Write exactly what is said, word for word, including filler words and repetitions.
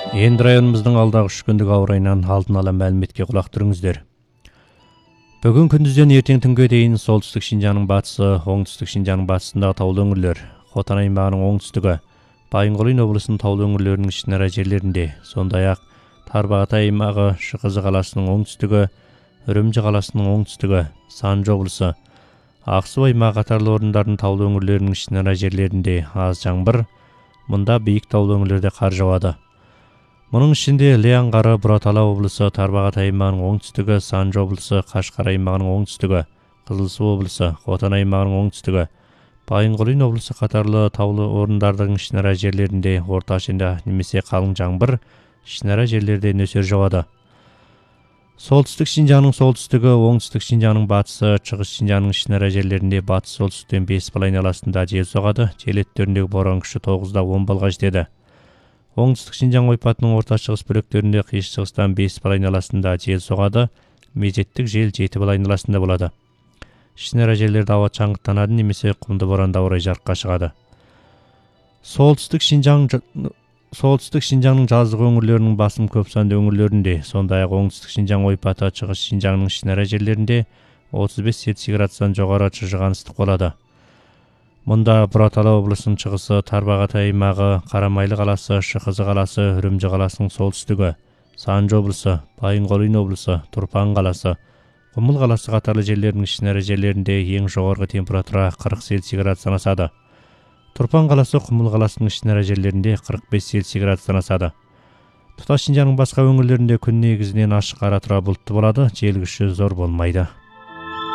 Енді районымыздың алдағы үш күндік ауа райынан алдын ала мәліметке құлақ түріңіздер. Бүгін күндізден ертең түнге дейін солтүстік Шинжаңның батысы, оңтүстік Шинжаңның батысындағы таулы өңірлер, Хотан аймағының оңтүстігі, Байынқол облысының таулы өңірлерінің ішінара жерлерінде, сондай-ақ Тарбағатай аймағы, Шықызы қаласының оңтүстігі, Үрімжі қаласының оңтүстігі, Санжы облысы, Ақсу аймағы қатарлы орындардың таулы өңірлерінің ішінара жерлерінде аз жаңбыр, мұнда биік таулы өңірлерде қар жауады. Мұның ішінде Леян қары Бұратала облысы, Тарбағатай аймағының оңтүстігі, Санжы облысы, Қашқар аймағының оңтүстігі, Қызылсу облысы, Хотан аймағының оңтүстігі, Байынқол облысы қатарлы таулы орындардың ішінара жерлерінде орташында немесе қалың жаңбыр, ішінара жерлерде нөсер жауады. Солтүстік Шинжаңның солтүстігі, оңтүстік Шинжаңның батысы, шығыс Шинжаңның ішінара жерлерінде батыс солтүстіктен бес бал айналасында жел соғады. Жел екпіні боран күші тоғыздан он балға жетеді. Оңтүстік Шинжаң ойпатының орта шығыс бөліктерінде қиыс шығыстан бес бал айналасында жел соғады. Мезеттік жел жеті бал айналасында болады. Ішінара жерлерде ауа шаңғыттанады немесе құмды боранда орай жарыққа шығады. Солтүстік Шинжаң Солтүстік Шинжаңның жазық өңірлерінің басым көп санды өңірлерінде, сондай-ақ оңтүстік Шинжаң ойпаты, шығыс Шинжаңның ішінара жерлерінде отыз бес цельсий градустан жоғары шыжыған ыстық болады. Мұнда Бұратала облысының шығысы, Тарбағатай аймағы, Қарамайлы қаласы, Шықызы қаласы, Үрімжі қаласының солтүстігі, Санжы облысы, Байынқол облысы, Тұрпан қаласы, Құмыл қаласы қатарлы жерлердің ішінара жерлерінде ең жоғарғы температура қырық цельсий градустан асады. Тұрпан қаласы Құмыл қаласының ішінара жерлерінде қырық бес цельсий градустан асады. Тұтас Шинжаңның басқа өңірлерінде күн негізінен ашық ара тұра бұлтты болады, жел күші зор болмайды.